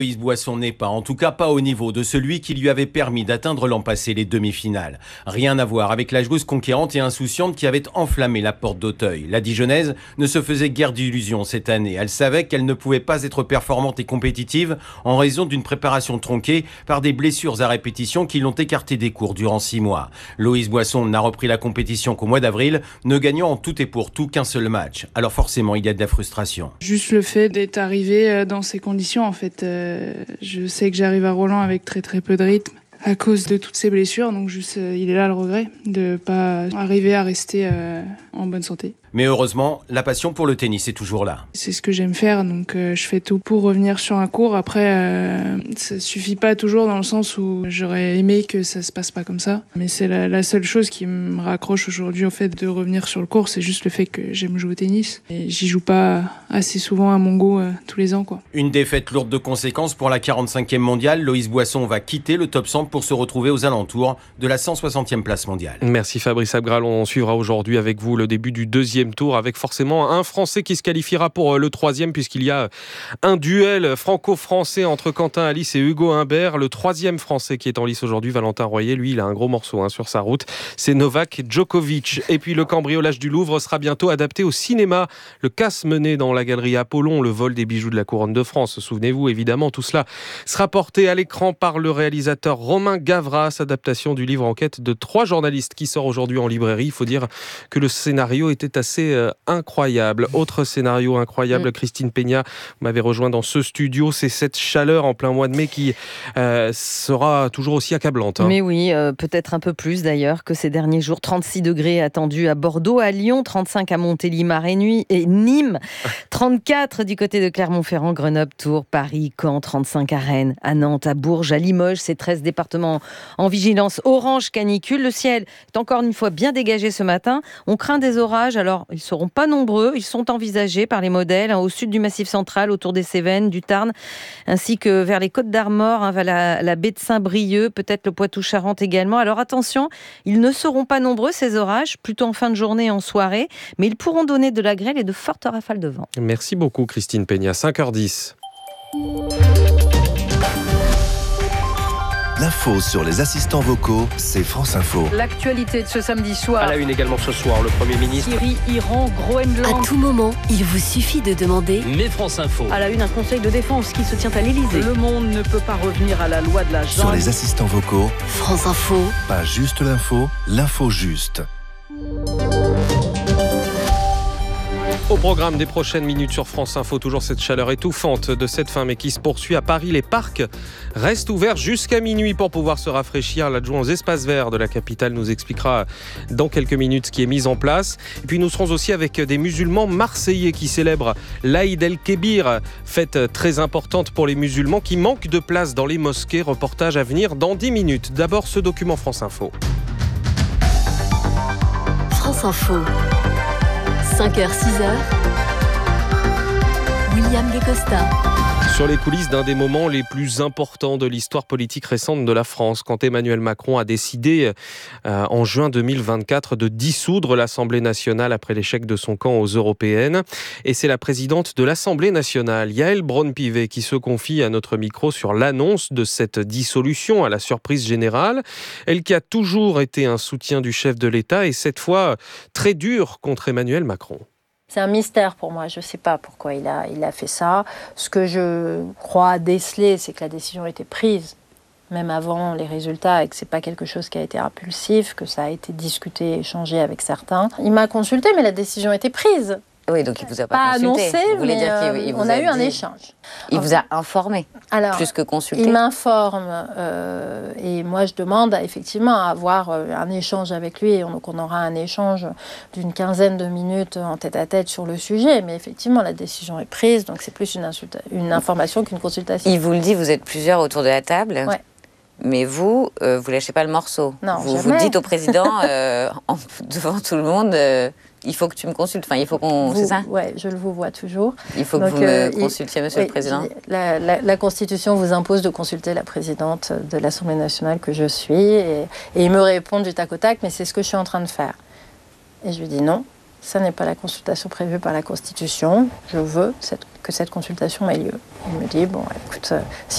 Loïs Boisson n'est pas, en tout cas pas au niveau de celui qui lui avait permis d'atteindre l'an passé les demi-finales. Rien à voir avec la joueuse conquérante et insouciante qui avait enflammé la porte d'Auteuil. La Dijonnaise ne se faisait guère d'illusions cette année. Elle savait qu'elle ne pouvait pas être performante et compétitive en raison d'une préparation tronquée par des blessures à répétition qui l'ont écartée des cours durant 6 mois. Loïs Boisson n'a repris la compétition qu'au mois d'avril, ne gagnant en tout et pour tout qu'un seul match. Alors forcément, il y a de la frustration. Juste le fait d'être arrivé dans ces conditions, en fait. Je sais que j'arrive à Roland avec très peu de rythme à cause de toutes ces blessures, donc juste il est là le regret de pas arriver à rester en bonne santé. Mais heureusement, la passion pour le tennis est toujours là. C'est ce que j'aime faire, donc je fais tout pour revenir sur un court. Après, ça suffit pas toujours dans le sens où j'aurais aimé que ça se passe pas comme ça. Mais c'est la seule chose qui me raccroche aujourd'hui au fait de revenir sur le court, c'est juste le fait que j'aime jouer au tennis. Et j'y joue pas assez souvent à mon goût tous les ans, quoi. Une défaite lourde de conséquences pour la 45e mondiale. Loïs Boisson va quitter le top 100 pour se retrouver aux alentours de la 160e place mondiale. Merci Fabrice Abgral. On suivra aujourd'hui avec vous le début du deuxième tour avec forcément un Français qui se qualifiera pour le troisième puisqu'il y a un duel franco-français entre Quentin Halys et Hugo Humbert. Le troisième Français qui est en lice aujourd'hui, Valentin Royer, lui il a un gros morceau sur sa route, c'est Novak Djokovic. Et puis le cambriolage du Louvre sera bientôt adapté au cinéma. Le casse mené dans la galerie Apollon, le vol des bijoux de la couronne de France, souvenez-vous évidemment, tout cela sera porté à l'écran par le réalisateur Romain Gavras, adaptation du livre Enquête de 3 journalistes qui sort aujourd'hui en librairie. Il faut dire que le scénario était assez incroyable. Autre scénario incroyable, Christine Peña, vous m'avez rejoint dans ce studio, c'est cette chaleur en plein mois de mai qui sera toujours aussi accablante. Mais oui, peut-être un peu plus d'ailleurs que ces derniers jours. 36 degrés attendus à Bordeaux, à Lyon, 35 à Montélimar et Nîmes, 34 du côté de Clermont-Ferrand, Grenoble, Tours, Paris, Caen, 35 à Rennes, à Nantes, à Bourges, à Limoges. Ces 13 départements en vigilance orange canicule. Le ciel est encore une fois bien dégagé ce matin. On craint des orages, alors ils ne seront pas nombreux. Ils sont envisagés par les modèles au sud du Massif central, autour des Cévennes, du Tarn, ainsi que vers les Côtes d'Armor, vers la baie de Saint-Brieuc, peut-être le Poitou-Charentes également. Alors attention, ils ne seront pas nombreux ces orages, plutôt en fin de journée et en soirée, mais ils pourront donner de la grêle et de fortes rafales de vent. Merci beaucoup Christine Peña, 5h10. L'info sur les assistants vocaux, c'est France Info. L'actualité de ce samedi soir. À la une également ce soir, le Premier ministre. Syrie, Iran, Groenland. À tout moment, il vous suffit de demander. Mais France Info. À la une, un conseil de défense qui se tient à l'Élysée. Le monde ne peut pas revenir à la loi de la jungle. Sur les assistants vocaux, France Info. Pas juste l'info, l'info juste. Au programme des prochaines minutes sur France Info, toujours cette chaleur étouffante de cette fin, mais qui se poursuit à Paris. Les parcs restent ouverts jusqu'à minuit pour pouvoir se rafraîchir. L'adjoint aux espaces verts de la capitale nous expliquera dans quelques minutes ce qui est mis en place. Et puis nous serons aussi avec des musulmans marseillais qui célèbrent l'Aïd el-Kébir, fête très importante pour les musulmans qui manquent de place dans les mosquées. Reportage à venir dans 10 minutes. D'abord ce document France Info. France Info. 5h, 6h, William Descosta. Sur les coulisses d'un des moments les plus importants de l'histoire politique récente de la France, quand Emmanuel Macron a décidé en juin 2024 de dissoudre l'Assemblée nationale après l'échec de son camp aux européennes. Et c'est la présidente de l'Assemblée nationale, Yaël Braun-Pivet, qui se confie à notre micro sur l'annonce de cette dissolution à la surprise générale. Elle qui a toujours été un soutien du chef de l'État et cette fois très dur contre Emmanuel Macron. C'est un mystère pour moi, je ne sais pas pourquoi il a fait ça. Ce que je crois déceler, c'est que la décision a été prise, même avant les résultats, et que ce n'est pas quelque chose qui a été impulsif, que ça a été discuté, échangé avec certains. Il m'a consulté, mais la décision a été prise. Oui, donc il ne vous a pas consulté. Annoncé, mais on a eu un échange. Il vous a informé, plus que consulté. Il m'informe et moi je demande effectivement à avoir un échange avec lui. Donc on aura un échange d'une quinzaine de minutes en tête-à-tête sur le sujet. Mais effectivement, la décision est prise, donc c'est plus une information qu'une consultation. Il vous le dit, vous êtes plusieurs autour de la table. Ouais. Mais vous lâchez pas le morceau. Non, vous dites au président, devant tout le monde... il faut que tu me consultes, il faut qu'on... C'est ça ? Oui, je vous vois toujours. Il faut que vous me consultiez, Monsieur le Président. La Constitution vous impose de consulter la présidente de l'Assemblée nationale que je suis. Et il me répond du tac au tac, mais c'est ce que je suis en train de faire. Et je lui dis non, ça n'est pas la consultation prévue par la Constitution. Je veux que cette consultation ait lieu. Il me dit, bon, écoute, si